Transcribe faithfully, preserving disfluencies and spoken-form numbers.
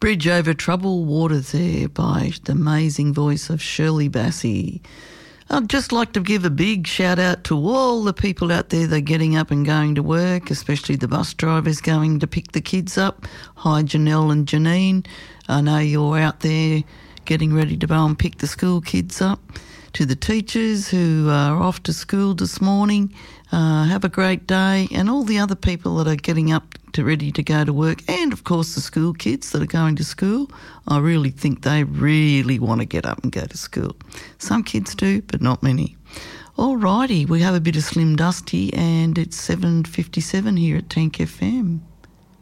Bridge Over Troubled Waters there by the amazing voice of Shirley Bassey. I'd just like to give a big shout out to all the people out there that are getting up and going to work, especially the bus drivers going to pick the kids up. Hi Janelle and Janine. I know you're out there getting ready to go and pick the school kids up. To the teachers who are off to school this morning, uh, have a great day, and all the other people that are getting up to ready to go to work, and of course the school kids that are going to school. I really think they really want to get up and go to school. Some kids do, but not many. Alrighty, we have a bit of Slim Dusty, and it's seven fifty-seven here at Tank F M.